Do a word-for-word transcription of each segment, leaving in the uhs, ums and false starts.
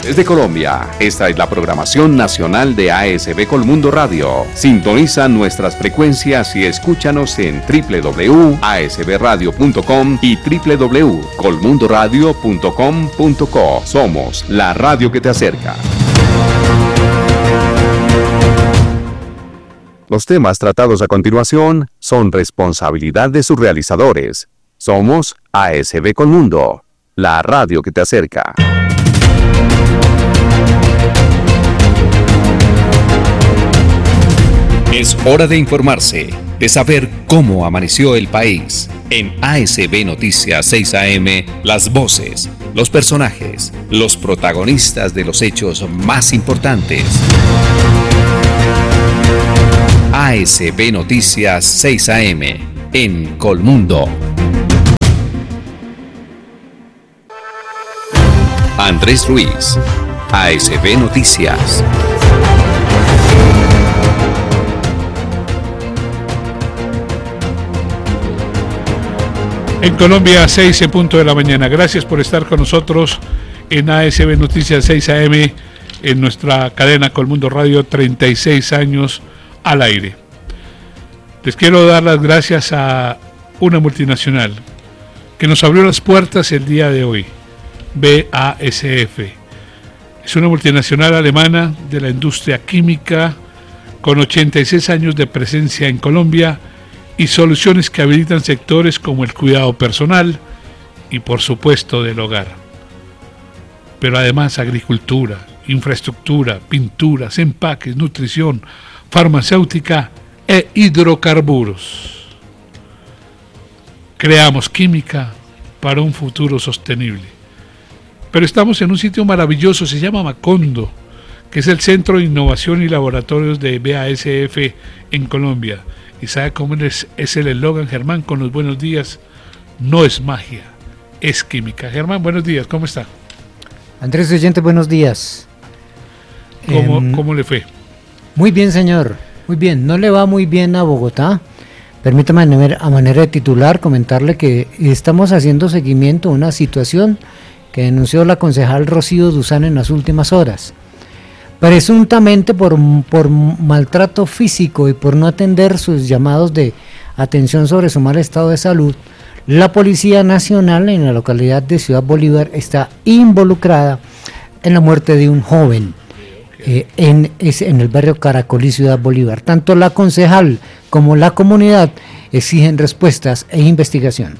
ciudades de Colombia. Esta es la programación nacional de A S B Colmundo Radio. Sintoniza nuestras frecuencias y escúchanos en doble u doble u doble u punto a s b radio punto com y doble u doble u doble u punto colmundo radio punto com punto co. Somos la radio que te acerca. Los temas tratados a continuación son responsabilidad de sus realizadores. Somos A S B Colmundo, la radio que te acerca. Es hora de informarse, de saber cómo amaneció el país. En A S B Noticias seis A M, las voces, los personajes, los protagonistas de los hechos más importantes. A S B Noticias seis A M, en Colmundo. Andrés Ruiz, A S B Noticias. En Colombia, seis en punto de la mañana. Gracias por estar con nosotros en A S B Noticias seis A M, en nuestra cadena Colmundo Radio, treinta y seis años al aire. Les quiero dar las gracias a una multinacional que nos abrió las puertas el día de hoy, B A S F. Es una multinacional alemana de la industria química con ochenta y seis años de presencia en Colombia y soluciones que habilitan sectores como el cuidado personal y, por supuesto, del hogar. Pero además agricultura, infraestructura, pinturas, empaques, nutrición, farmacéutica e hidrocarburos. Creamos química para un futuro sostenible. Pero estamos en un sitio maravilloso, se llama Macondo, que es el Centro de Innovación y Laboratorios de B A S F en Colombia. ¿Y sabe cómo es, es el eslogan, Germán, con los buenos días? No es magia, es química. Germán, buenos días, ¿cómo está? Andrés Oyente, buenos días. ¿Cómo, eh, ¿Cómo le fue? Muy bien, señor, muy bien. No le va muy bien a Bogotá. Permítame a manera de titular comentarle que estamos haciendo seguimiento a una situación que denunció la concejal Rocío Duzán en las últimas horas. Presuntamente por, por maltrato físico y por no atender sus llamados de atención sobre su mal estado de salud, la Policía Nacional en la localidad de Ciudad Bolívar está involucrada en la muerte de un joven eh, en, en el barrio Caracolí, Ciudad Bolívar. Tanto la concejal como la comunidad exigen respuestas e investigación.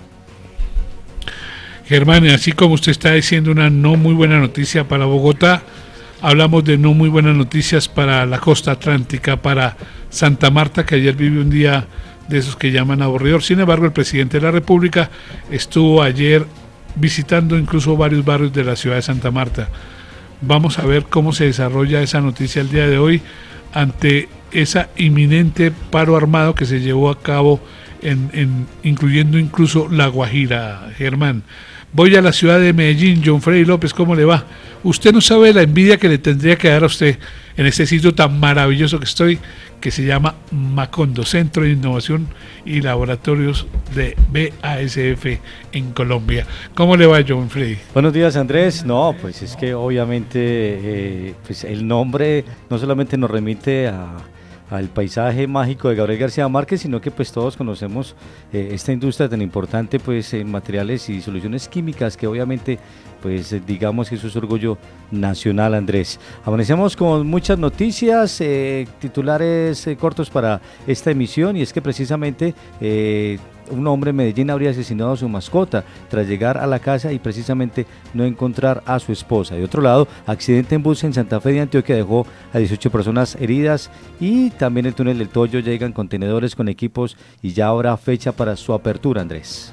Germán, así como usted está diciendo una no muy buena noticia para Bogotá, hablamos de no muy buenas noticias para la costa atlántica, para Santa Marta, que ayer vivió un día de esos que llaman aburridor. Sin embargo, el presidente de la República estuvo ayer visitando incluso varios barrios de la ciudad de Santa Marta. Vamos a ver cómo se desarrolla esa noticia el día de hoy ante esa inminente paro armado que se llevó a cabo, en, en, incluyendo incluso La Guajira. Germán, voy a la ciudad de Medellín. John Freddy López, ¿cómo le va? Usted no sabe la envidia que le tendría que dar a usted en este sitio tan maravilloso que estoy, que se llama Macondo, Centro de Innovación y Laboratorios de B A S F en Colombia. ¿Cómo le va, John Freddy? Buenos días, Andrés. No, pues es que obviamente eh, pues el nombre no solamente nos remite a al paisaje mágico de Gabriel García Márquez, sino que pues todos conocemos eh, esta industria tan importante pues en materiales y soluciones químicas, que obviamente pues eh, digamos que eso es orgullo nacional, Andrés. Amanecemos con muchas noticias, eh, titulares eh, cortos para esta emisión, y es que precisamente eh, un hombre en Medellín habría asesinado a su mascota tras llegar a la casa y precisamente no encontrar a su esposa. De otro lado, accidente en bus en Santa Fe de Antioquia dejó a dieciocho personas heridas, y también el túnel del Toyo llegan contenedores con equipos y ya habrá fecha para su apertura, Andrés.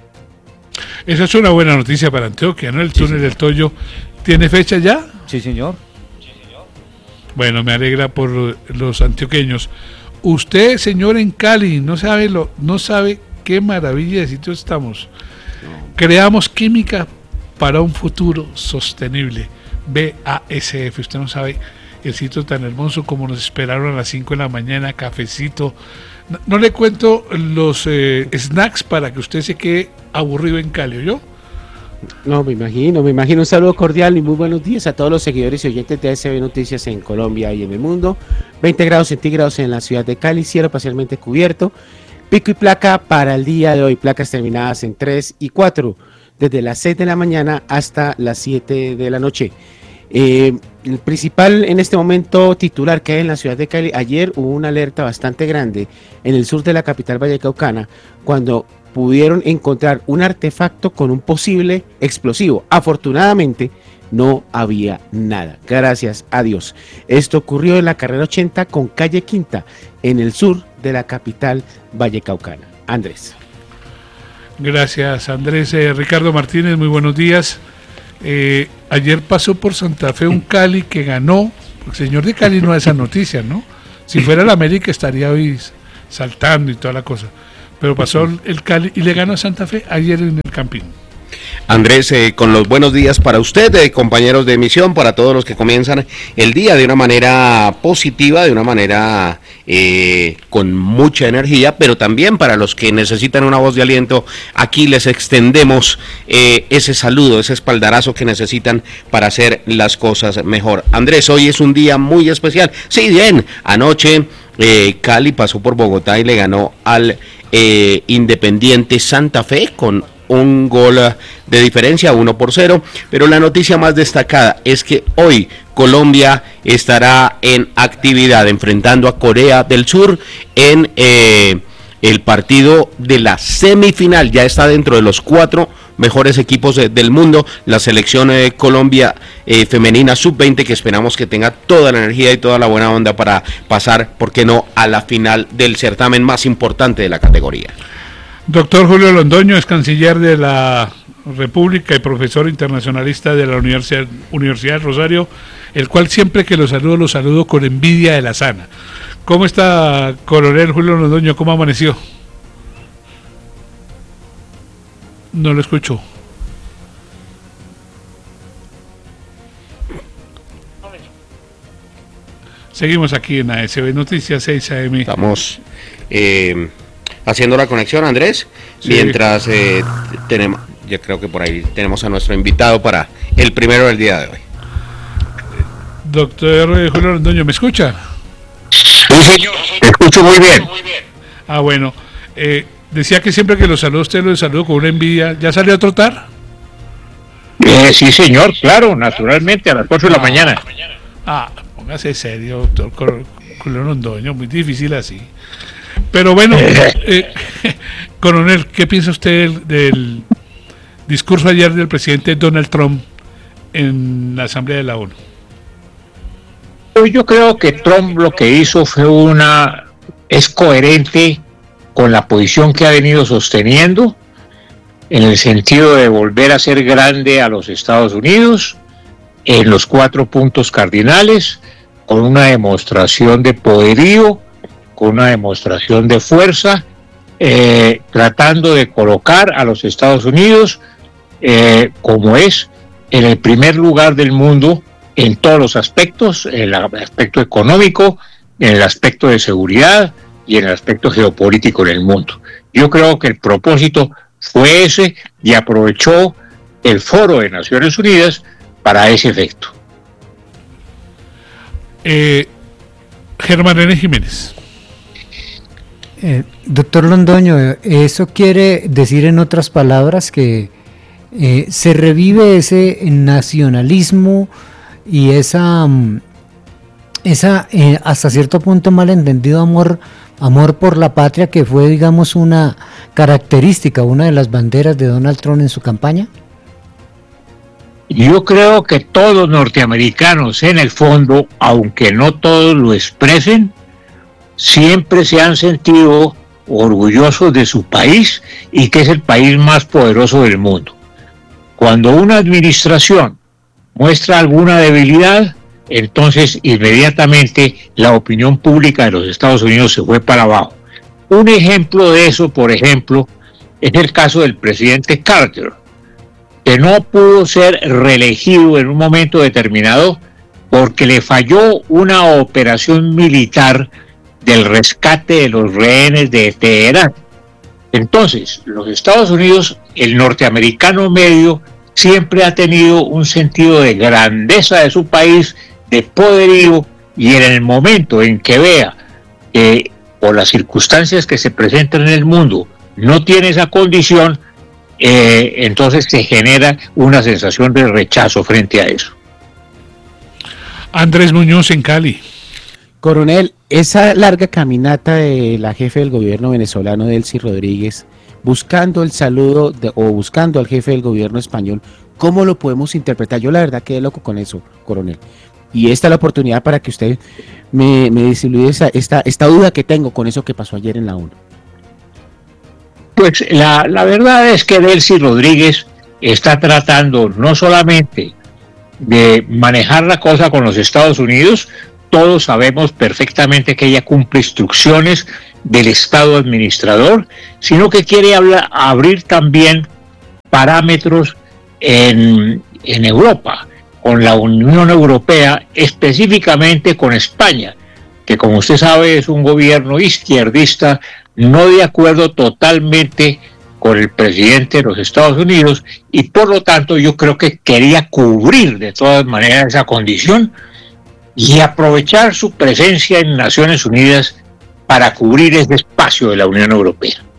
Esa es una buena noticia para Antioquia, ¿no? El túnel sí, del Toyo tiene fecha ya. Sí, señor. Bueno, me alegra por los antioqueños. Usted, señor, en Cali, no sabe lo, no sabe qué maravilla de sitio estamos. Creamos química para un futuro sostenible. B A S F, usted no sabe el sitio tan hermoso como nos esperaron a las cinco de la mañana, cafecito. No, no le cuento los eh, snacks para que usted se quede aburrido en Cali, ¿oyó? No, me imagino, me imagino. Un saludo cordial y muy buenos días a todos los seguidores y oyentes de A S B Noticias en Colombia y en el mundo. veinte grados centígrados en la ciudad de Cali, cielo parcialmente cubierto. Pico y placa para el día de hoy, placas terminadas en tres y cuatro, desde las seis de la mañana hasta las siete de la noche. Eh, el principal en este momento titular que hay en la ciudad de Cali, ayer hubo una alerta bastante grande en el sur de la capital vallecaucana, cuando pudieron encontrar un artefacto con un posible explosivo. Afortunadamente no había nada, gracias a Dios. Esto ocurrió en la carrera ochenta con calle Quinta, en el sur de la capital vallecaucana. Andrés. Gracias, Andrés. Eh, Ricardo Martínez, muy buenos días. Eh, ayer pasó por Santa Fe un Cali que ganó. El señor de Cali no da esa noticia, ¿no? Si fuera el América estaría hoy saltando y toda la cosa. Pero pasó el Cali y le ganó a Santa Fe ayer en el Campín. Andrés, eh, con los buenos días para usted, eh, compañeros de emisión, para todos los que comienzan el día de una manera positiva, de una manera eh, con mucha energía, pero también para los que necesitan una voz de aliento, aquí les extendemos eh, ese saludo, ese espaldarazo que necesitan para hacer las cosas mejor. Andrés, hoy es un día muy especial. Sí, bien, anoche eh, Cali pasó por Bogotá y le ganó al eh, Independiente Santa Fe con un gol de diferencia, uno por cero, pero la noticia más destacada es que hoy Colombia estará en actividad enfrentando a Corea del Sur en eh, el partido de la semifinal. Ya está dentro de los cuatro mejores equipos de, del mundo, la selección eh, Colombia eh, femenina sub veinte, que esperamos que tenga toda la energía y toda la buena onda para pasar, ¿por qué no?, a la final del certamen más importante de la categoría. Doctor Julio Londoño es canciller de la República y profesor internacionalista de la Universidad, Universidad de Rosario, el cual siempre que lo saludo, lo saludo con envidia de la sana. ¿Cómo está, coronel Julio Londoño? ¿Cómo amaneció? No lo escucho. Seguimos aquí en A S B Noticias seis A M. Estamos eh, haciendo la conexión, Andrés, sí. Mientras eh, tenemos, yo creo que por ahí tenemos a nuestro invitado para el primero del día de hoy. Doctor eh, Julio Londoño, ¿me escucha? Sí, señor, te escucho muy bien. Ah, bueno, eh, decía que siempre que lo saludo usted lo saludo con una envidia. ¿Ya salió a trotar? Eh, sí, señor, claro, naturalmente, a las cuatro de la mañana. Ah, póngase serio, doctor Julio Londoño, muy difícil así. Pero bueno, eh, coronel, ¿qué piensa usted del, del discurso ayer del presidente Donald Trump en la Asamblea de la ONU? Yo creo que Trump lo que hizo fue una, es coherente con la posición que ha venido sosteniendo, en el sentido de volver a ser grande a los Estados Unidos, en los cuatro puntos cardinales, con una demostración de poderío, con una demostración de fuerza, eh, tratando de colocar a los Estados Unidos eh, como es en el primer lugar del mundo en todos los aspectos, en el aspecto económico, en el aspecto de seguridad y en el aspecto geopolítico en el mundo. Yo creo que el propósito fue ese y aprovechó el Foro de Naciones Unidas para ese efecto. Eh, Germán René Jiménez. Eh, doctor Londoño, ¿eso quiere decir en otras palabras que eh, se revive ese nacionalismo y esa, esa eh, hasta cierto punto malentendido amor, amor por la patria que fue, digamos, una característica, una de las banderas de Donald Trump en su campaña? Yo creo que todos los norteamericanos, en el fondo, aunque no todos lo expresen, siempre se han sentido orgullosos de su país y que es el país más poderoso del mundo. Cuando una administración muestra alguna debilidad, entonces inmediatamente la opinión pública de los Estados Unidos se fue para abajo. Un ejemplo de eso, por ejemplo, es el caso del presidente Carter, que no pudo ser reelegido en un momento determinado porque le falló una operación militar del rescate de los rehenes de Teherán. Entonces, los Estados Unidos, el norteamericano medio, siempre ha tenido un sentido de grandeza de su país, de poderío, y en el momento en que vea que por las circunstancias que se presentan en el mundo no tiene esa condición, eh, entonces se genera una sensación de rechazo frente a eso. Andrés Muñoz en Cali. Coronel, esa larga caminata de la jefe del gobierno venezolano, Delcy Rodríguez, buscando el saludo de, o buscando al jefe del gobierno español, ¿cómo lo podemos interpretar? Yo la verdad quedé loco con eso, coronel. Y esta es la oportunidad para que usted me, me disilude esa, esta, esta duda que tengo con eso que pasó ayer en la ONU. Pues la, la verdad es que Delcy Rodríguez está tratando no solamente de manejar la cosa con los Estados Unidos. Todos sabemos perfectamente que ella cumple instrucciones del Estado administrador, sino que quiere hablar, abrir también parámetros en, en Europa, con la Unión Europea, específicamente con España, que como usted sabe es un gobierno izquierdista, no de acuerdo totalmente con el presidente de los Estados Unidos, y por lo tanto yo creo que quería cubrir de todas maneras esa condición y aprovechar su presencia en Naciones Unidas para cubrir ese espacio de la Unión Europea.